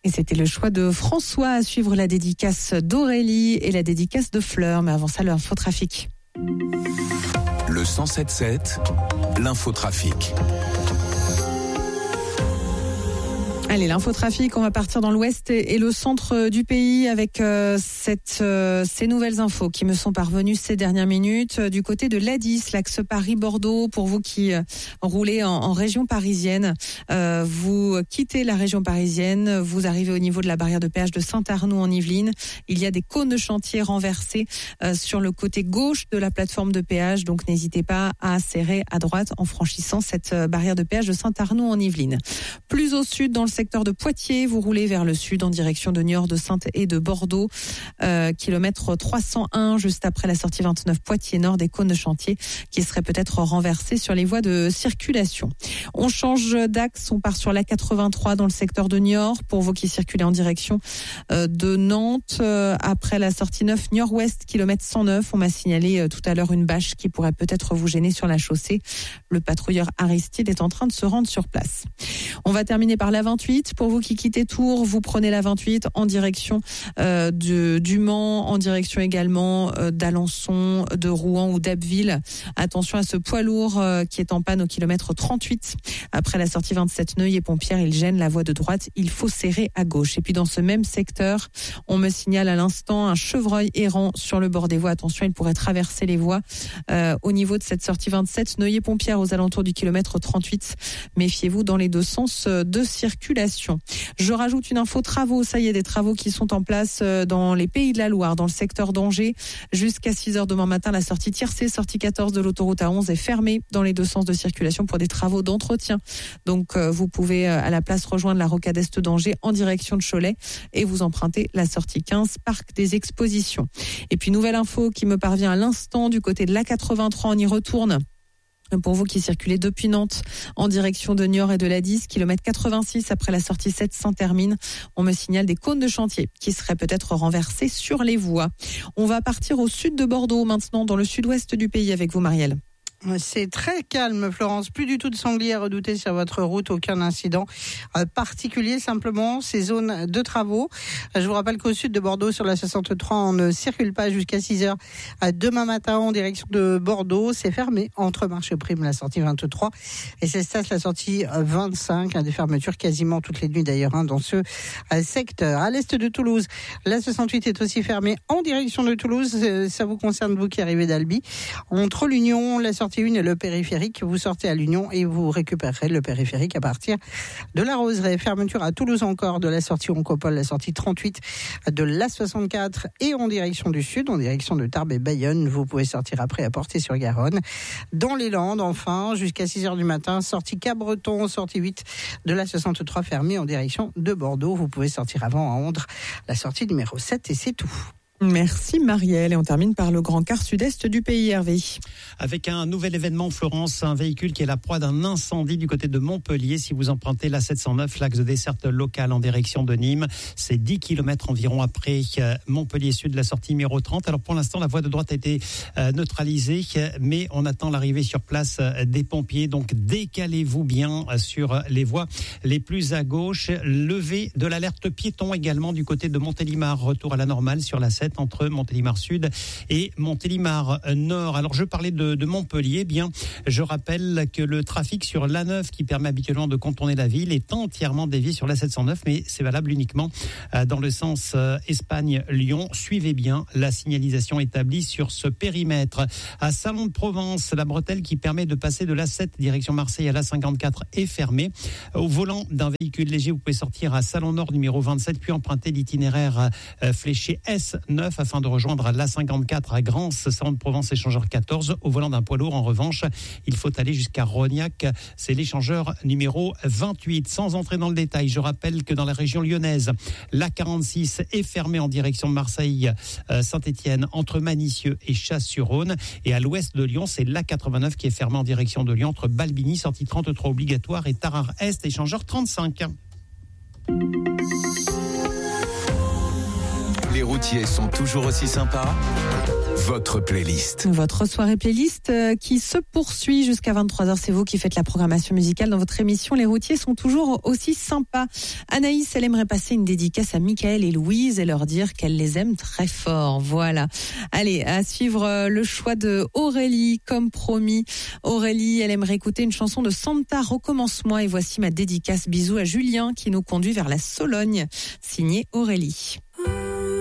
Et c'était le choix de François à suivre la dédicace d'Aurélie et la dédicace de Fleur. Mais avant ça, l'infotrafic. Le 107.7, l'infotrafic. Allez, l'infotrafic, on va partir dans l'ouest et le centre du pays avec ces nouvelles infos qui me sont parvenues ces dernières minutes. Du côté de l'A10, l'axe Paris-Bordeaux, pour vous qui roulez en région parisienne, vous quittez la région parisienne, vous arrivez au niveau de la barrière de péage de Saint-Arnoux en Yvelines. Il y a des cônes de chantier renversés sur le côté gauche de la plateforme de péage, donc n'hésitez pas à serrer à droite en franchissant cette barrière de péage de Saint-Arnoux en Yvelines. Plus au sud, dans le secteur de Poitiers, vous roulez vers le sud en direction de Niort, de Saintes et de Bordeaux, kilomètre 301, juste après la sortie 29 Poitiers-Nord, des cônes de chantier qui seraient peut-être renversés sur les voies de circulation. On change d'axe, on part sur la 83 dans le secteur de Niort, pour vous qui circulez en direction de Nantes, après la sortie 9 Niort-Ouest, kilomètre 109, on m'a signalé tout à l'heure une bâche qui pourrait peut-être vous gêner sur la chaussée. Le patrouilleur Aristide est en train de se rendre sur place. On va terminer par la 28. Pour vous qui quittez Tours, vous prenez la 28 en direction du Mans, en direction également d'Alençon, de Rouen ou d'Abbeville. Attention à ce poids lourd qui est en panne au kilomètre 38. Après la sortie 27 Neuilly-et-Pompières, il gêne la voie de droite. Il faut serrer à gauche. Et puis dans ce même secteur, on me signale à l'instant un chevreuil errant sur le bord des voies. Attention, il pourrait traverser les voies au niveau de cette sortie 27 Neuilly-et-Pompières aux alentours du kilomètre 38. Méfiez-vous dans les deux sens de circulation. Je rajoute une info travaux. Ça y est, des travaux qui sont en place dans les Pays de la Loire, dans le secteur d'Angers. Jusqu'à 6h demain matin, la sortie Tiercé, sortie 14 de l'autoroute A11 est fermée dans les deux sens de circulation pour des travaux d'entretien. Donc vous pouvez à la place rejoindre la rocade est d'Angers en direction de Cholet et vous empruntez la sortie 15, parc des expositions. Et puis nouvelle info qui me parvient à l'instant du côté de l'A83, on y retourne. Pour vous qui circulez depuis Nantes en direction de Niort et de l'A10, kilomètre 86 après la sortie 7 Saint-Termine, on me signale des cônes de chantier qui seraient peut-être renversés sur les voies. On va partir au sud de Bordeaux maintenant, dans le sud-ouest du pays avec vous, Marielle. C'est très calme, Florence. Plus du tout de sangliers à redouter sur votre route. Aucun incident particulier. Simplement, ces zones de travaux. Je vous rappelle qu'au sud de Bordeaux, sur la 63, on ne circule pas jusqu'à 6h. Demain matin, en direction de Bordeaux, c'est fermé entre Marcheprime, la sortie 23, et Cestas, la sortie 25. Des fermetures quasiment toutes les nuits d'ailleurs dans ce secteur. À l'est de Toulouse, la 68 est aussi fermée en direction de Toulouse. Ça vous concerne, vous qui arrivez d'Albi. Entre l'Union, la sortie 1 et le périphérique, vous sortez à l'Union et vous récupérerez le périphérique à partir de la Roseraie. Fermeture à Toulouse encore de la sortie Oncopole, la sortie 38 de la 64 et en direction du sud, en direction de Tarbes et Bayonne. Vous pouvez sortir après à Portée-sur-Garonne. Dans les Landes, enfin, jusqu'à 6h du matin, sortie Cap-Breton, sortie 8 de la 63 fermée en direction de Bordeaux. Vous pouvez sortir avant à Ondres, la sortie numéro 7 et c'est tout. Merci Marielle, et on termine par le grand quart sud-est du pays, Hervé. Avec un nouvel événement, Florence, un véhicule qui est la proie d'un incendie du côté de Montpellier. Si vous empruntez la 709, l'axe de desserte locale en direction de Nîmes, c'est 10 km environ après Montpellier Sud, la sortie numéro 30. Alors pour l'instant, la voie de droite a été neutralisée, mais on attend l'arrivée sur place des pompiers. Donc décalez-vous bien sur les voies les plus à gauche. Levée de l'alerte piéton également du côté de Montélimar. Retour à la normale sur la 7 entre Montélimar Sud et Montélimar Nord. Alors je parlais de Montpellier, bien je rappelle que le trafic sur l'A9 qui permet habituellement de contourner la ville est entièrement dévié sur la 709, mais c'est valable uniquement dans le sens Espagne-Lyon. Suivez bien la signalisation établie sur ce périmètre. À Salon de Provence, la bretelle qui permet de passer de l'A7 direction Marseille à l'A54 est fermée. Au volant d'un véhicule léger, vous pouvez sortir à Salon Nord numéro 27, puis emprunter l'itinéraire fléché S9 afin de rejoindre l'A54 à Grance, Salon de Provence, échangeur 14. Au volant d'un poids lourd, en revanche, il faut aller jusqu'à Rognac. C'est l'échangeur numéro 28. Sans entrer dans le détail, je rappelle que dans la région lyonnaise, l'A46 est fermée en direction de Marseille, Saint-Étienne, entre Manicieux et Chasse-sur-Rhône. Et à l'ouest de Lyon, c'est l'A89 qui est fermée en direction de Lyon, entre Balbigny, sortie 33 obligatoire, et Tarare-Est, échangeur 35. Les Les routiers sont toujours aussi sympas. Votre playlist. Votre soirée playlist qui se poursuit jusqu'à 23h. C'est vous qui faites la programmation musicale dans votre émission. Les routiers sont toujours aussi sympas. Anaïs, elle aimerait passer une dédicace à Michael et Louise et leur dire qu'elle les aime très fort. Voilà. Allez, à suivre le choix de Aurélie, comme promis. Aurélie, elle aimerait écouter une chanson de Santa, Recommence-moi. Et voici ma dédicace. Bisous à Julien qui nous conduit vers la Sologne. Signé Aurélie.